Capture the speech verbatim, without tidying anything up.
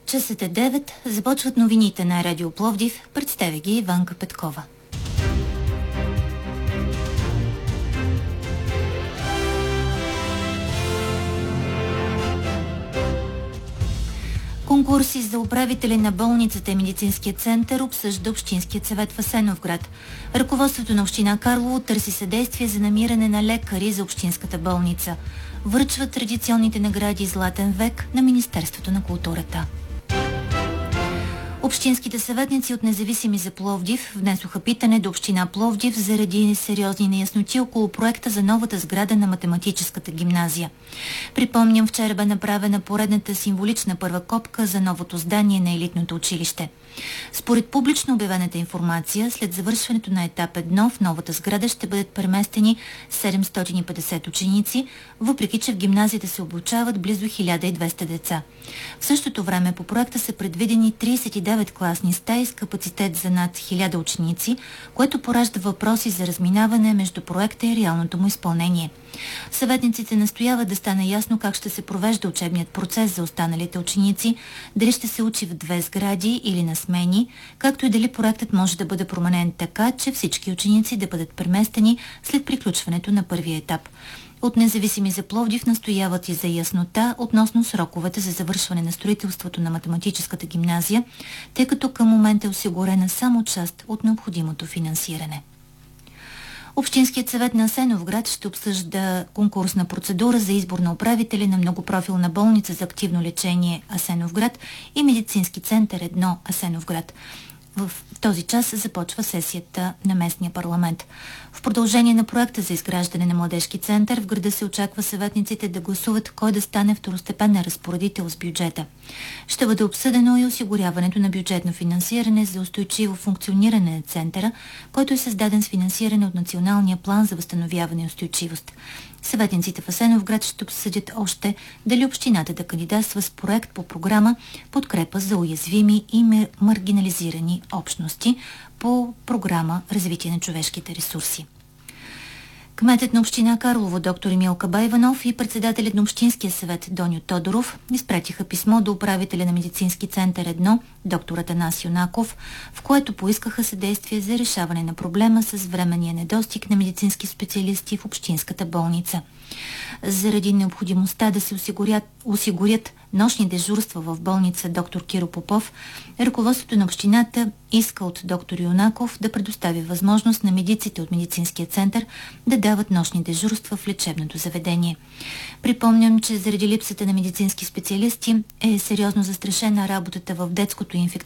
Часът е девет, започват новините на Радио Пловдив, представя ги Иванка Петкова. Конкурси за управители на болницата и медицинския център обсъжда Общинският съвет в Асеновград. Ръководството на община Карлово търси съдействие за намиране на лекари за общинската болница. Връчва традиционните награди Златен век на Министерството на културата. Общинските съветници от Независими за Пловдив внесоха питане до община Пловдив заради сериозни неясноти около проекта за новата сграда на математическата гимназия. Припомням, вчера бе направена поредната символична първа копка за новото здание на елитното училище. Според публично обявената информация, след завършването на етап едно в новата сграда ще бъдат преместени седемстотин и петдесет ученици, въпреки че в гимназията се обучават близо хиляда и двеста деца. В същото време по проекта са предвидени тридесет и девет класни стаи с капацитет за над хиляда ученици, което поражда въпроси за разминаване между проекта и реалното му изпълнение. Съветниците настояват да стане ясно как ще се провежда учебният процес за останалите ученици, дали ще се учи в две сгради или на смени, както и дали проектът може да бъде променен така, че всички ученици да бъдат преместени след приключването на първия етап. От Независими за Пловдив настояват и за яснота относно сроковете за завършване на строителството на математическата гимназия, тъй като към момента е осигурена само част от необходимото финансиране. Общинският съвет на Асеновград ще обсъжда конкурсна процедура за избор на управители на многопрофилна болница за активно лечение Асеновград и медицински център едно Асеновград. В този час започва сесията на местния парламент. В продължение на проекта за изграждане на младежки център в града се очаква съветниците да гласуват кой да стане второстепенен разпоредител с бюджета. Ще бъде обсъдено и осигуряването на бюджетно финансиране за устойчиво функциониране на центъра, който е създаден с финансиране от Националния план за възстановяване и устойчивост. Съветниците в Асеновград ще обсъдят още дали общината да кандидатства с проект по програма Подкрепа за уязвими и маргинализирани общности по програма Развитие на човешките ресурси. Кметът на община Карлово доктор Емил Кабайванов и председателят на Общинския съвет Доню Тодоров изпратиха писмо до управителя на медицински център едно доктор Атанас Юнаков, в което поискаха съдействие за решаване на проблема с временния недостиг на медицински специалисти в общинската болница. Заради необходимостта да се осигурят, осигурят нощни дежурства в болница доктор Киро Попов, ръководството на общината иска от доктор Юнаков да предостави възможност на медиците от медицинския център да дават нощни дежурства в лечебното заведение. Припомням, че заради липсата на медицински специалисти е сериозно застрашена работата в детското инфекционно